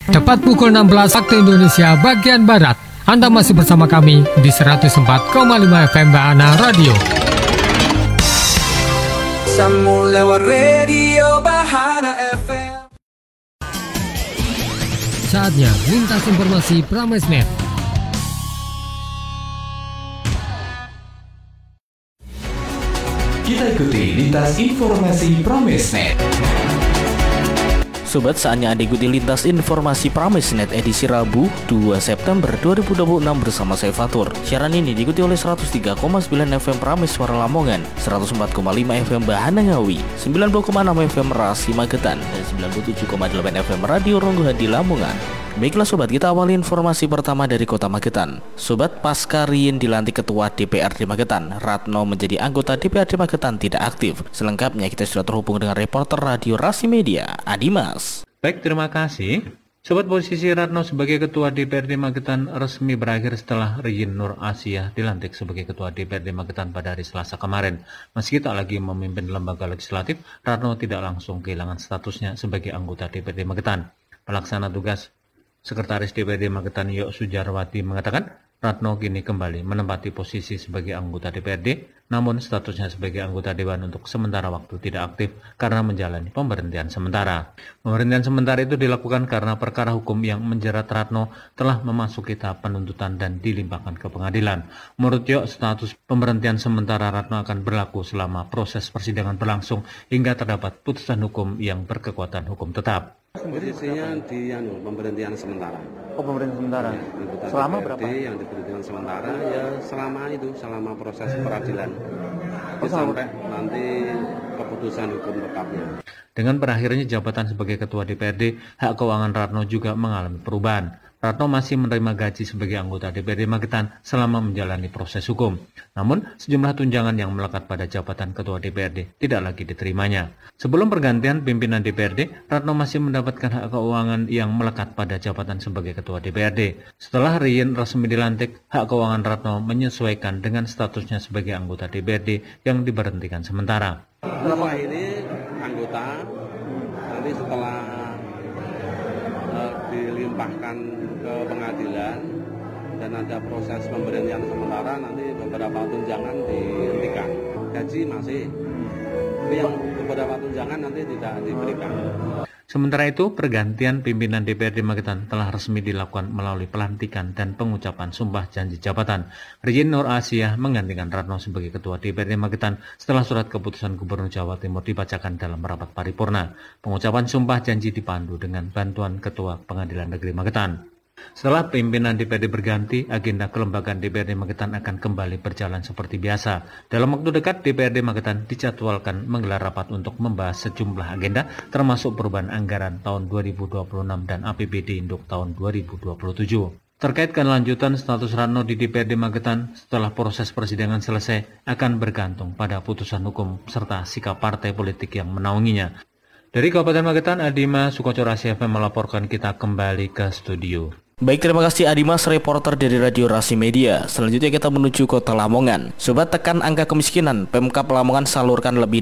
Tepat pukul 16 waktu Indonesia bagian Barat. Anda masih bersama kami di 104,5 FM Bahana Radio. Sambung lewat radio Bahana FM. Saatnya lintas informasi Pramesnet. Kita ikuti lintas informasi Pramesnet. Sobat, saatnya Anda ikuti lintas informasi Pramesnet edisi Rabu 2 September 2026 bersama saya Fatur. Siaran ini diikuti oleh 103,9 FM Prames Suara Lamongan, 104,5 FM Bahana Ngawi, 90,6 FM Rasi Magetan, dan 97,8 FM Radio Ronggo Hadi Lamongan. Baiklah sobat, kita awali informasi pertama dari Kota Magetan. Sobat, pasca Rien dilantik Ketua DPRD Magetan, Ratno menjadi anggota DPRD Magetan tidak aktif. Selengkapnya kita sudah terhubung dengan reporter Radio Rasi Media, Adimas. Baik, terima kasih. Sobat, posisi Ratno sebagai Ketua DPRD Magetan resmi berakhir setelah Rien Nur Asia dilantik sebagai Ketua DPRD Magetan pada hari Selasa kemarin. Meski tak lagi memimpin lembaga legislatif, Ratno tidak langsung kehilangan statusnya sebagai anggota DPRD Magetan. Pelaksana tugas Sekretaris DPRD Magetan Yok Sujarwati mengatakan Ratno kini kembali menempati posisi sebagai anggota DPRD, namun statusnya sebagai anggota Dewan untuk sementara waktu tidak aktif karena menjalani pemberhentian sementara. Pemberhentian sementara itu dilakukan karena perkara hukum yang menjerat Ratno telah memasuki tahap penuntutan dan dilimpahkan ke pengadilan. Menurut Yok, status pemberhentian sementara Ratno akan berlaku selama proses persidangan berlangsung hingga terdapat putusan hukum yang berkekuatan hukum tetap. Posisinya di pemberhentian sementara. Oh, pemberhentian sementara. Ya, selama berapa? Yang diberhentikan sementara ya selama proses peradilan. Sampai nanti keputusan hukum tetapnya. Dengan berakhirnya jabatan sebagai Ketua DPRD, hak keuangan Ratno juga mengalami perubahan. Ratno masih menerima gaji sebagai anggota DPRD Magetan selama menjalani proses hukum. Namun, sejumlah tunjangan yang melekat pada jabatan Ketua DPRD tidak lagi diterimanya. Sebelum pergantian pimpinan DPRD, Ratno masih mendapatkan hak keuangan yang melekat pada jabatan sebagai Ketua DPRD. Setelah Rien resmi dilantik, hak keuangan Ratno menyesuaikan dengan statusnya sebagai anggota DPRD yang diberhentikan sementara. Selama ini anggota, nanti setelah dilimpahkan ke pengadilan dan ada proses pemberhentian sementara, nanti beberapa tunjangan dihentikan. Gaji masih, tapi yang beberapa tunjangan nanti tidak diberikan. Sementara itu, pergantian pimpinan DPRD Magetan telah resmi dilakukan melalui pelantikan dan pengucapan sumpah janji jabatan. Rien Nur Asia menggantikan Ratno sebagai Ketua DPRD Magetan setelah surat keputusan Gubernur Jawa Timur dibacakan dalam rapat paripurna. Pengucapan sumpah janji dipandu dengan bantuan Ketua Pengadilan Negeri Magetan. Setelah pimpinan DPRD berganti, agenda kelembagaan DPRD Magetan akan kembali berjalan seperti biasa. Dalam waktu dekat, DPRD Magetan dijadwalkan menggelar rapat untuk membahas sejumlah agenda, termasuk perubahan anggaran tahun 2026 dan APBD Induk tahun 2027. Terkait kelanjutan status Ratno di DPRD Magetan setelah proses persidangan selesai akan bergantung pada putusan hukum serta sikap partai politik yang menaunginya. Dari Kabupaten Magetan, Adima Sukoco Rasi FM melaporkan. Kita kembali ke studio. Baik, terima kasih Adimas, reporter dari Radio Rasi Media. Selanjutnya kita menuju Kota Lamongan. Sobat, tekan angka kemiskinan, Pemkab Lamongan salurkan lebih